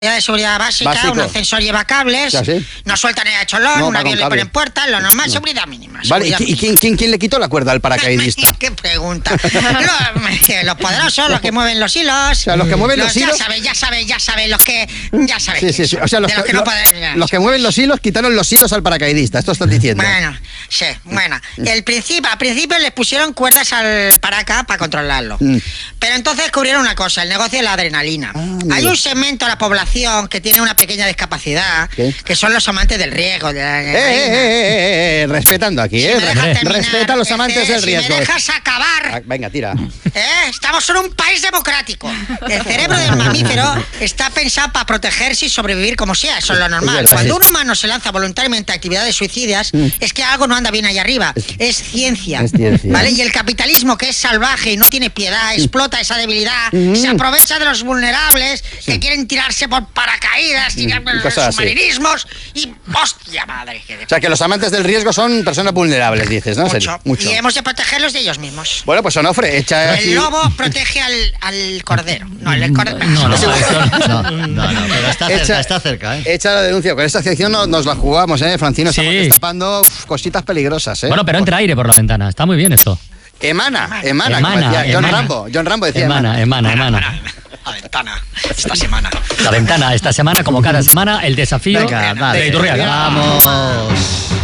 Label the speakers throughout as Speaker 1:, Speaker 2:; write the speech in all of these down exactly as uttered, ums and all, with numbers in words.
Speaker 1: de seguridad básica,
Speaker 2: Básico.
Speaker 1: Un ascensor lleva cables,
Speaker 2: ¿Ah, sí?
Speaker 1: no sueltan el cholón,
Speaker 2: No,
Speaker 1: un
Speaker 2: va
Speaker 1: avión
Speaker 2: con
Speaker 1: le
Speaker 2: cable.
Speaker 1: ponen puertas, lo normal,
Speaker 2: No.
Speaker 1: seguridad mínima.
Speaker 2: Vale, ¿y,
Speaker 1: seguridad
Speaker 2: qui- y quién, quién, quién le quitó la cuerda al paracaidista?
Speaker 1: ¿Qué pregunta? los, los poderosos, los que mueven los hilos.
Speaker 2: O sea, los que mueven los hilos-
Speaker 1: Ya sabes, ya sabes, ya sabes, los que... Ya sabes.
Speaker 2: Sí, sí, sí. O sea, los,
Speaker 1: de los
Speaker 2: que,
Speaker 1: que no
Speaker 2: lo-
Speaker 1: pueden...
Speaker 2: los que mueven los hilos quitaron los hilos al paracaidista. Esto estás diciendo.
Speaker 1: Bueno, sí, bueno. El principio, al principio les pusieron cuerdas al paraca para controlarlo.
Speaker 2: Mm.
Speaker 1: Pero entonces descubrieron una cosa, el negocio de la adrenalina.
Speaker 2: Ah, amigo.
Speaker 1: Hay un segmento de la población que tiene una pequeña discapacidad,
Speaker 2: ¿Qué?
Speaker 1: que son los amantes del riesgo. De la
Speaker 2: Eh, eh, eh, eh, eh, respetando aquí,
Speaker 1: Si
Speaker 2: eh.
Speaker 1: me dejas
Speaker 2: Re-
Speaker 1: terminar,
Speaker 2: Respeta a los amantes
Speaker 1: Pepe,
Speaker 2: del riesgo.
Speaker 1: Si me dejas acabar,
Speaker 2: Ah, venga, tira.
Speaker 1: ¿eh? Estamos en un país democrático. El cerebro del mamífero está pensado para protegerse y sobrevivir como sea, eso es lo normal.
Speaker 2: Es verdad,
Speaker 1: Cuando
Speaker 2: sí.
Speaker 1: un humano se lanza voluntariamente a actividades suicidas,
Speaker 2: Mm.
Speaker 1: es que algo no anda bien ahí arriba. Es ciencia.
Speaker 2: Es ciencia.
Speaker 1: ¿Vale? Y el capitalismo, que es salvaje y no tiene piedad, explota esa debilidad,
Speaker 2: Mm.
Speaker 1: se aprovecha de los vulnerables que quieren tirarse por paracaídas, tirar
Speaker 2: Mm, y cosas así.
Speaker 1: submarinismos y... ¡Hostia madre! Que de...
Speaker 2: O sea, que los amantes del riesgo son personas vulnerables, dices, ¿no?
Speaker 1: mucho.
Speaker 2: Mucho.
Speaker 1: Y hemos de protegerlos de ellos mismos.
Speaker 2: Bueno, pues Onofre, echa aquí...
Speaker 1: El lobo protege al, al cordero. No, el cordero.
Speaker 3: No, no,
Speaker 2: Es igual.
Speaker 3: esto- no, no, no, pero está cerca,
Speaker 2: Echa-
Speaker 3: está cerca, ¿eh?
Speaker 2: Echa la denuncia. Con esta sección no- nos la jugamos, ¿eh? Francino, estamos
Speaker 4: Sí.
Speaker 2: destapando uf, cositas peligrosas, ¿eh?
Speaker 4: Bueno, pero entra aire por la ventana. Está muy bien esto.
Speaker 2: Emana, emana, como
Speaker 4: Emana,
Speaker 2: decía John
Speaker 4: emana.
Speaker 2: Rambo. John Rambo decía
Speaker 4: Emana, emana, emana.
Speaker 1: La ventana. Esta semana.
Speaker 4: La ventana esta semana, como cada semana, el desafío
Speaker 3: Venga, vale.
Speaker 4: de Iturriaga.
Speaker 3: Vamos.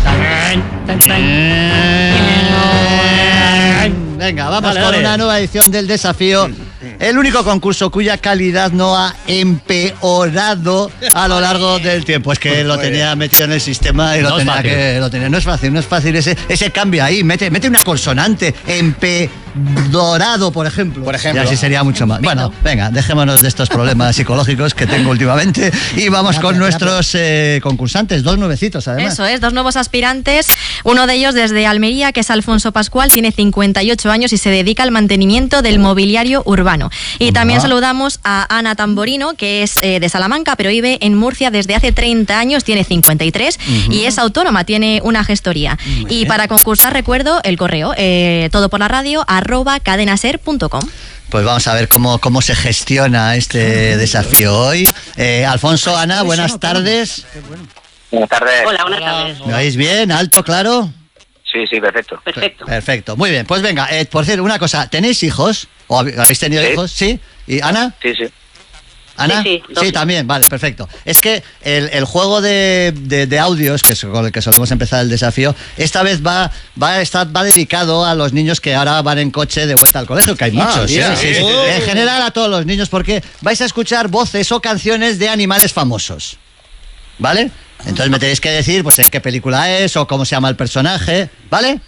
Speaker 3: Venga, vamos
Speaker 4: Dale,
Speaker 3: con
Speaker 4: dale.
Speaker 3: una nueva edición del desafío. El único concurso cuya calidad no ha empeorado a lo largo del tiempo. Es que lo tenía metido en el sistema y lo
Speaker 4: No es
Speaker 3: tenía
Speaker 4: fácil.
Speaker 3: que. Lo tenía. No es fácil, no es fácil ese, ese cambio ahí. Mete, mete una consonante. Empedorado, por ejemplo.
Speaker 2: Por ejemplo.
Speaker 3: Y así sería mucho más. Bueno, venga, dejémonos de estos problemas psicológicos que tengo últimamente. Y vamos con nuestros eh, concursantes, dos nuevecitos además.
Speaker 5: Eso es, dos nuevos aspirantes. Uno de ellos desde Almería, que es Alfonso Pascual, tiene cincuenta y ocho años y se dedica al mantenimiento del mobiliario urbano. Y también
Speaker 3: Ah.
Speaker 5: saludamos a Ana Tamborino, que es eh, de Salamanca, pero vive en Murcia desde hace treinta años, tiene cincuenta y tres y es autónoma, tiene una gestoría. Y para concursar, recuerdo el correo, eh, todo por la radio, arroba cadenaser punto com.
Speaker 3: Pues vamos a ver cómo, cómo se gestiona este desafío hoy. Eh, Alfonso, Ana, buenas tardes.
Speaker 6: Buenas tardes.
Speaker 7: Hola, buenas tardes.
Speaker 3: ¿Me oís bien? ¿Alto, claro?
Speaker 6: Sí, sí, perfecto.
Speaker 7: Perfecto.
Speaker 3: Perfecto. Muy bien, pues venga, eh, por cierto, una cosa, ¿tenéis hijos? ¿O hab- habéis tenido
Speaker 6: Sí.
Speaker 3: hijos? ¿Sí? ¿Y Ana?
Speaker 6: Sí, sí.
Speaker 3: ¿Ana?
Speaker 7: Sí, sí, dos hijos.
Speaker 3: también, vale, perfecto. Es que el, el juego de, de- de audios, que es con el que solemos empezar el desafío, esta vez va, va, a estar, va dedicado a los niños que ahora van en coche de vuelta al colegio, que hay
Speaker 2: Ah,
Speaker 3: muchos.
Speaker 2: mira.
Speaker 3: sí, sí, sí.
Speaker 2: Oh.
Speaker 3: En general a todos los niños, porque vais a escuchar voces o canciones de animales famosos. ¿Vale? Entonces me tenéis que decir pues en qué película es o cómo se llama el personaje, ¿vale?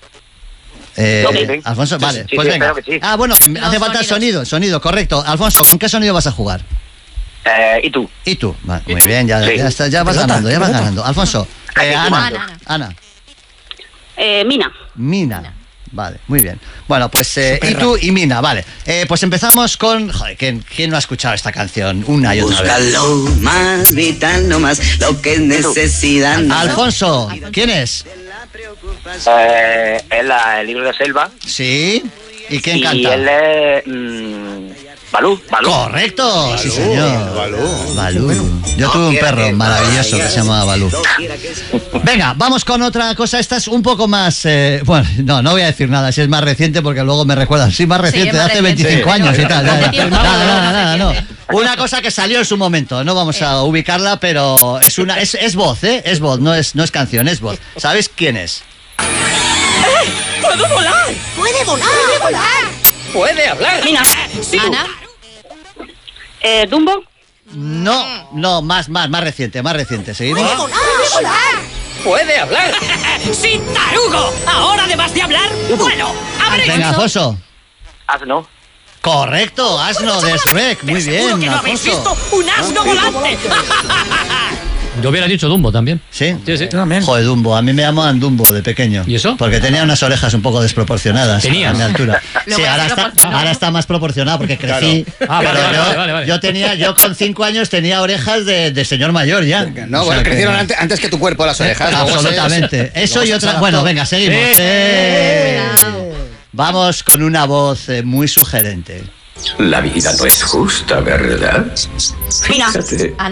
Speaker 3: Eh,
Speaker 6: Ok.
Speaker 3: Alfonso,
Speaker 6: Sí,
Speaker 3: vale,
Speaker 6: sí,
Speaker 3: pues
Speaker 6: sí,
Speaker 3: venga.
Speaker 6: espero que sí.
Speaker 3: Ah, bueno, que me
Speaker 5: Los
Speaker 3: hace falta
Speaker 5: sonidos.
Speaker 3: sonido, sonido, correcto. Alfonso, ¿con qué sonido vas a jugar?
Speaker 6: Eh, ¿Y tú?
Speaker 3: ¿Y tú? Vale, muy bien, ya,
Speaker 6: Sí.
Speaker 3: ya, está, ya vas
Speaker 2: Pelota,
Speaker 3: ganando, ya vas
Speaker 2: pelota.
Speaker 3: ganando. Alfonso,
Speaker 6: Aquí
Speaker 3: eh, Ana,
Speaker 6: jugando.
Speaker 5: Ana,
Speaker 3: Ana,
Speaker 7: Eh, Mina.
Speaker 3: Mina. Vale, muy bien. Bueno, pues eh, y
Speaker 2: Súper
Speaker 3: tú y Mina, vale. Eh, pues empezamos con... Joder, ¿quién, quién no ha escuchado esta canción una y otra
Speaker 8: Busca
Speaker 3: vez?
Speaker 8: lo más vital, no más lo que es necesidad. no.
Speaker 3: Alfonso, ¿quién es?
Speaker 6: Eh, es la- el libro de Selva.
Speaker 3: Sí. ¿Y quién
Speaker 6: y
Speaker 3: canta?
Speaker 6: él es... mm, Balú, Balú.
Speaker 3: Correcto, sí señor.
Speaker 2: Balú.
Speaker 3: Balú. Yo tuve un perro maravilloso que se llamaba Balú. Venga, vamos con otra cosa. Esta es un poco más... eh, bueno, no, no voy a decir nada si es más reciente porque luego me recuerdan. Sí, más reciente,
Speaker 5: es más
Speaker 3: de hace
Speaker 5: reciente.
Speaker 3: veinticinco
Speaker 5: Sí.
Speaker 3: años y tal.
Speaker 5: Hace
Speaker 3: Nada,
Speaker 5: tiempo.
Speaker 3: nada, nada, nada, no. Una cosa que salió en su momento. No vamos a ubicarla, pero es una es, es voz, ¿eh? Es voz, no es, no es canción, es voz. ¿Sabes quién es?
Speaker 7: ¡Puedo volar!
Speaker 1: ¡Puede volar! ¡Puede volar!
Speaker 6: ¡Puede hablar!
Speaker 7: Mina.
Speaker 5: Ana,
Speaker 7: Eh, Dumbo.
Speaker 3: No, no, más, más, más reciente, más reciente. ¿Seguimos?
Speaker 6: ¡Puede hablar!
Speaker 7: ¡Sin tarugo! Ahora, además de hablar, bueno, habré
Speaker 3: Venga, Alfonso.
Speaker 6: Asno.
Speaker 3: Correcto, asno de Shrek. Muy
Speaker 7: Seguro
Speaker 3: bien,
Speaker 7: que no habéis visto
Speaker 3: Alfonso.
Speaker 7: un asno volante.
Speaker 4: Yo hubiera dicho Dumbo también.
Speaker 3: ¿Sí?
Speaker 4: Sí, sí.
Speaker 3: Joder, Dumbo. A mí me llamaban Dumbo de pequeño.
Speaker 4: ¿Y eso?
Speaker 3: Porque tenía unas orejas un poco desproporcionadas.
Speaker 4: ¿Tenías?
Speaker 3: A mi altura.
Speaker 5: Luego
Speaker 3: Sí, ahora
Speaker 5: es
Speaker 3: está,
Speaker 5: proporcionado.
Speaker 3: ahora está más proporcionado porque crecí.
Speaker 4: Ah, vale,
Speaker 3: pero
Speaker 4: vale,
Speaker 3: yo,
Speaker 4: vale, vale, vale.
Speaker 3: yo tenía, yo con cinco años tenía orejas de, de señor mayor ya.
Speaker 2: No,
Speaker 3: O
Speaker 2: bueno,
Speaker 3: sea que-
Speaker 2: crecieron antes, antes que tu cuerpo las orejas. luego se-
Speaker 3: Absolutamente. Eso
Speaker 2: luego
Speaker 3: y
Speaker 2: se
Speaker 3: otra.
Speaker 2: adaptó.
Speaker 3: Bueno, venga, seguimos.
Speaker 4: Sí.
Speaker 3: Eh.
Speaker 5: Cuidado.
Speaker 3: Vamos con una voz eh, muy sugerente.
Speaker 8: La vida no es justa, ¿verdad?
Speaker 7: Mina.
Speaker 8: Fíjate.
Speaker 5: Ana.